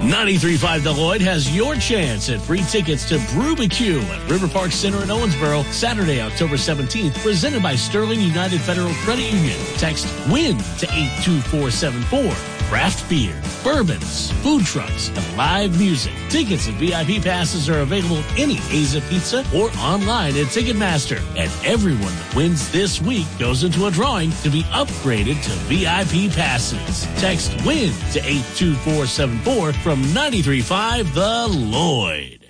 93.5 The Lloyd has your chance at free tickets to Brewbecue at River Park Center in Owensboro, Saturday, October 17th, presented by Sterling United Federal Credit Union. Text WIN to 82474. Craft beer, bourbons, food trucks, and live music. Tickets and VIP passes are available at any Aza Pizza or online at Ticketmaster. And everyone that wins this week goes into a drawing to be upgraded to VIP passes. Text WIN to 82474 from 93.5 The Lloyd.